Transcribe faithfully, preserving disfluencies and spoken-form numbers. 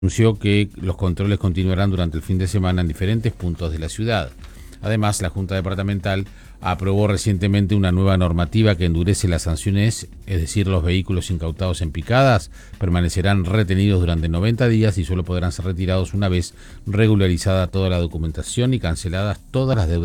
Anunció que los controles continuarán durante el fin de semana en diferentes puntos de la ciudad. Además, la Junta Departamental aprobó recientemente una nueva normativa que endurece las sanciones, es decir, los vehículos incautados en picadas permanecerán retenidos durante noventa días y solo podrán ser retirados una vez regularizada toda la documentación y canceladas todas las deudas